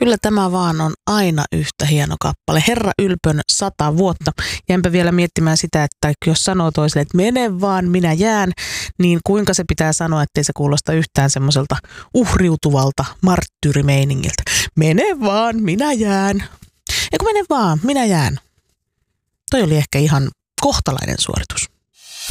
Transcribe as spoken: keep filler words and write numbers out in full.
Kyllä tämä vaan on aina yhtä hieno kappale. Herra Ylpön sata vuotta. Jäänpä vielä miettimään sitä, että jos sanoo toiselle, että mene vaan, minä jään, niin kuinka se pitää sanoa, ettei se kuulosta yhtään semmoiselta uhriutuvalta marttyyrimeiningiltä. Mene vaan, minä jään. Eikö mene vaan, minä jään. Toi oli ehkä ihan kohtalainen suoritus.